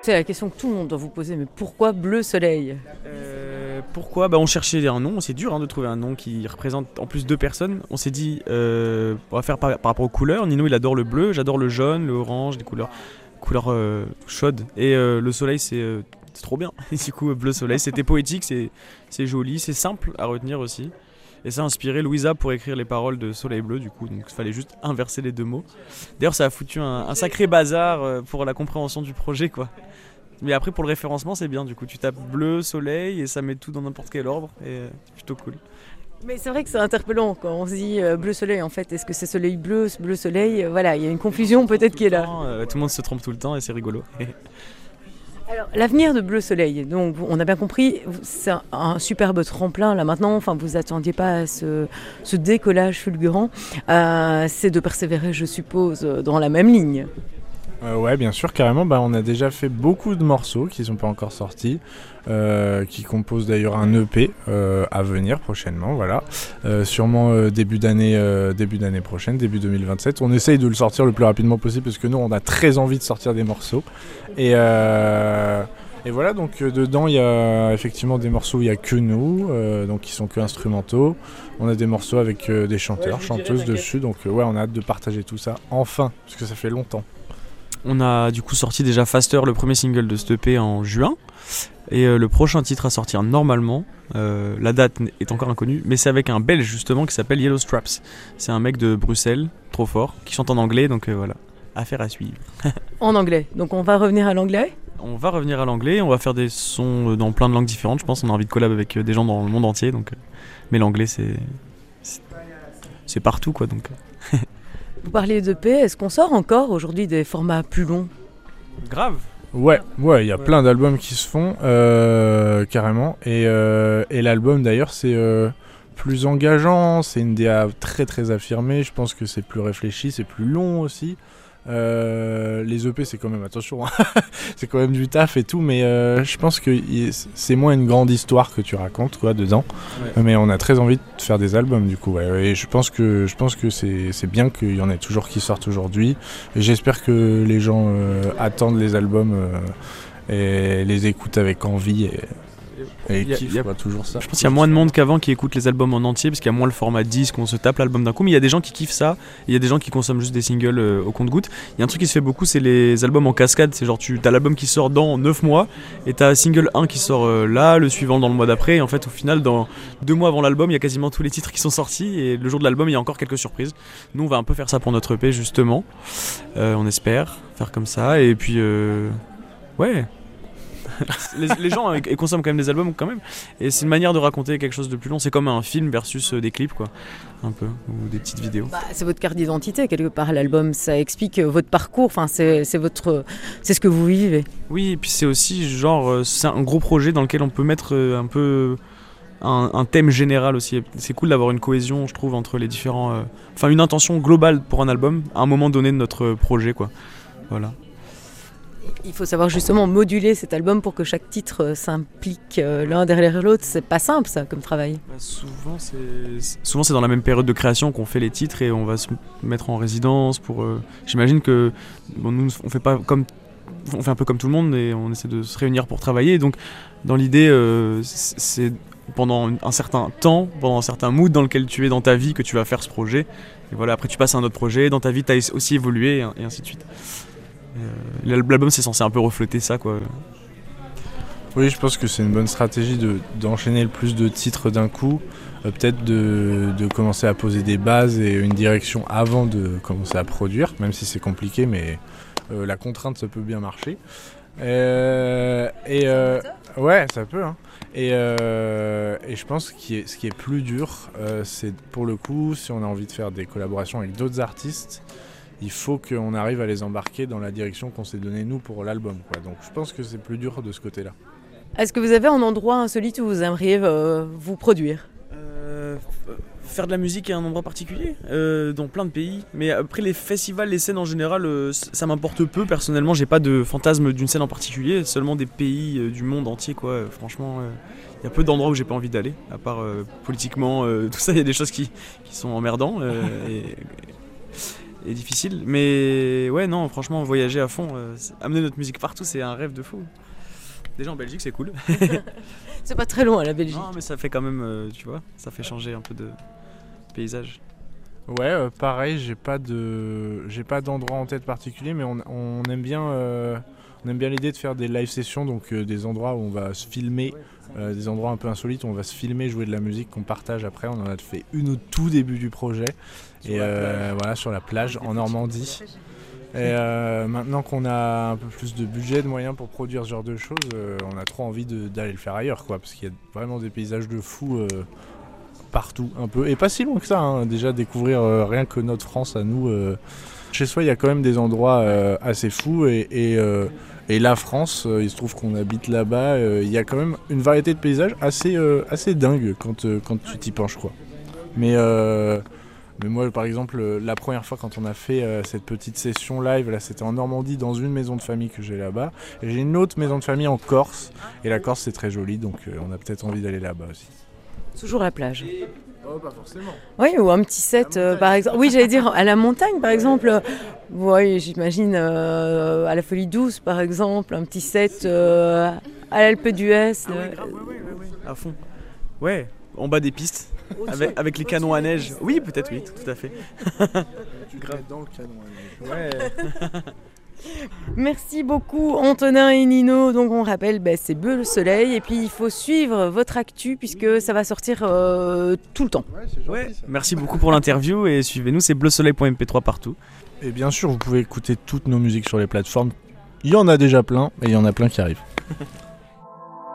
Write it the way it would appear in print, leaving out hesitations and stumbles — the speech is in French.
C'est la question que tout le monde doit vous poser, mais pourquoi Bleu Soleil? Pourquoi On cherchait un nom, c'est dur de trouver un nom qui représente en plus deux personnes. On s'est dit, on va faire par rapport aux couleurs. Nino il adore le bleu, j'adore le jaune, le orange, des couleurs chaudes. Et le soleil c'est trop bien. Et du coup Bleu Soleil, c'était poétique, c'est joli, c'est simple à retenir aussi. Et ça a inspiré Louisa pour écrire les paroles de Soleil Bleu, du coup, donc il fallait juste inverser les deux mots. D'ailleurs, ça a foutu un sacré bazar pour la compréhension du projet, quoi. Mais après, pour le référencement, c'est bien, du coup, tu tapes bleu, soleil, et ça met tout dans n'importe quel ordre, et c'est plutôt cool. Mais c'est vrai que c'est interpellant quand on se dit Bleu Soleil, en fait, est-ce que c'est Soleil Bleu, Bleu Soleil? Voilà, il y a une confusion peut-être qui est là. Tout le monde se trompe tout le temps, et c'est rigolo. Alors, l'avenir de Bleu Soleil, donc on a bien compris, c'est un superbe tremplin là maintenant, enfin vous attendiez pas à ce décollage fulgurant, c'est de persévérer je suppose dans la même ligne. Ouais, bien sûr, carrément. On a déjà fait beaucoup de morceaux qui ne sont pas encore sortis, qui composent d'ailleurs un EP à venir prochainement. Voilà, sûrement début d'année prochaine, début 2027. On essaye de le sortir le plus rapidement possible parce que nous, on a très envie de sortir des morceaux. Et voilà, donc dedans, il y a effectivement des morceaux où il n'y a que nous, donc qui sont que instrumentaux. On a des morceaux avec des chanteurs, chanteuses dessus. Donc on a hâte de partager tout ça enfin, parce que ça fait longtemps. On a du coup sorti déjà Faster, le premier single de cet EP en juin. Et le prochain titre à sortir normalement, la date est encore inconnue, mais c'est avec un Belge justement qui s'appelle Yellow Straps. C'est un mec de Bruxelles, trop fort, qui chante en anglais, donc voilà, affaire à suivre. En anglais, donc on va revenir à l'anglais. On va revenir à l'anglais, on va faire des sons dans plein de langues différentes, je pense. On a envie de collab avec des gens dans le monde entier, donc mais l'anglais c'est partout quoi, donc. Vous parliez d'EP, est-ce qu'on sort encore aujourd'hui des formats plus longs? Grave. Ouais, il y a plein d'albums qui se font, carrément. Et l'album d'ailleurs, c'est plus engageant, c'est une DA très très affirmée. Je pense que c'est plus réfléchi, c'est plus long aussi. Les EP, c'est quand même, attention, c'est quand même du taf et tout, mais je pense que c'est moins une grande histoire que tu racontes quoi, dedans. Ouais. Mais on a très envie de faire des albums du coup. Ouais. Et je pense que c'est bien qu'il y en ait toujours qui sortent aujourd'hui. Et j'espère que les gens attendent les albums et les écoutent avec envie. Et il y a toujours ça. Je pense qu'il y a moins de monde qu'avant qui écoute les albums en entier parce qu'il y a moins le format disque, on se tape l'album d'un coup, mais il y a des gens qui kiffent ça, il y a des gens qui consomment juste des singles au compte-gouttes. Il y a un truc qui se fait beaucoup, c'est les albums en cascade, c'est genre t'as l'album qui sort dans 9 mois et t'as single 1 qui sort là, le suivant dans le mois d'après, et en fait au final dans 2 mois avant l'album il y a quasiment tous les titres qui sont sortis et le jour de l'album il y a encore quelques surprises. Nous on va un peu faire ça pour notre EP justement, on espère faire comme ça et puis ouais. les gens ils consomment quand même des albums quand même et c'est une manière de raconter quelque chose de plus long, c'est comme un film versus des clips quoi, un peu, ou des petites vidéos. C'est votre carte d'identité quelque part l'album, ça explique votre parcours, enfin c'est ce que vous vivez. Oui, et puis c'est aussi genre c'est un gros projet dans lequel on peut mettre un peu un thème général aussi. C'est cool d'avoir une cohésion je trouve entre les différents enfin une intention globale pour un album à un moment donné de notre projet quoi. Voilà. Il faut savoir justement moduler cet album pour que chaque titre s'implique l'un derrière l'autre. C'est pas simple ça comme travail. Souvent c'est dans la même période de création qu'on fait les titres et on va se mettre en résidence pour. J'imagine que nous on fait pas comme on fait un peu comme tout le monde et on essaie de se réunir pour travailler. Donc dans l'idée c'est pendant un certain temps, pendant un certain mood dans lequel tu es dans ta vie que tu vas faire ce projet. Et voilà, après tu passes à un autre projet. Dans ta vie tu as aussi évolué et ainsi de suite. L'album c'est censé un peu refléter ça quoi. Oui, je pense que c'est une bonne stratégie d'enchaîner le plus de titres d'un coup, peut-être de commencer à poser des bases et une direction avant de commencer à produire, même si c'est compliqué, mais la contrainte ça peut bien marcher. Ouais, ça peut. Hein. Et je pense que ce qui est plus dur, c'est pour le coup, si on a envie de faire des collaborations avec d'autres artistes, il faut qu'on arrive à les embarquer dans la direction qu'on s'est donnée nous pour l'album, quoi. Donc je pense que c'est plus dur de ce côté-là. Est-ce que vous avez un endroit insolite où vous aimeriez vous produire ? Faire de la musique à un endroit particulier, dans plein de pays. Mais après les festivals, les scènes en général, ça m'importe peu. Personnellement, j'ai pas de fantasme d'une scène en particulier, seulement des pays du monde entier, quoi. Franchement, il y a peu d'endroits où j'ai pas envie d'aller, à part politiquement, tout ça, il y a des choses qui sont emmerdants. est difficile. Mais ouais, non, franchement, voyager à fond, amener notre musique partout, c'est un rêve de fou. Déjà en Belgique, c'est cool. C'est pas très loin la Belgique. Non, mais ça fait quand même, tu vois, ça fait changer un peu de paysage. Ouais, pareil, j'ai pas d'endroit en tête particulier, mais on aime bien l'idée de faire des live sessions, donc des endroits où on va se filmer, des endroits un peu insolites où on va se filmer, jouer de la musique qu'on partage après. On en a fait une au tout début du projet, voilà, sur la plage en Normandie. Et maintenant qu'on a un peu plus de budget, de moyens pour produire ce genre de choses, on a trop envie d'aller le faire ailleurs, quoi, parce qu'il y a vraiment des paysages de fous partout, un peu, et pas si loin que ça, hein. Déjà découvrir rien que notre France à nous. Chez soi, il y a quand même des endroits assez fous, et la France, il se trouve qu'on habite là-bas, il y a quand même une variété de paysages assez dingue quand tu t'y penches, quoi. Mais moi, par exemple, la première fois quand on a fait cette petite session live, là, c'était en Normandie, dans une maison de famille que j'ai là-bas. Et j'ai une autre maison de famille en Corse. Et la Corse, c'est très joli, donc on a peut-être envie d'aller là-bas aussi. Toujours la plage. Oh, pas forcément. Oui, ou un petit set, par exemple. Oui, j'allais dire à la montagne, par exemple. Oui, j'imagine à la Folie Douce, par exemple, un petit set à l'Alpe d'Huez. Ouais. À fond. Ouais, en bas des pistes. Avec les canons à neige. Oui, peut-être, oui, tout à fait. Tu te mets dans le canon à neige. Ouais. Merci beaucoup Antonin et Nino. Donc on rappelle, c'est Bleu le Soleil. Et puis il faut suivre votre actu puisque ça va sortir tout le temps. Ouais, c'est gentil, Ouais. ça. Merci beaucoup pour l'interview et suivez-nous, c'est bleusoleil.mp3 partout. Et bien sûr, vous pouvez écouter toutes nos musiques sur les plateformes. Il y en a déjà plein, et il y en a plein qui arrivent.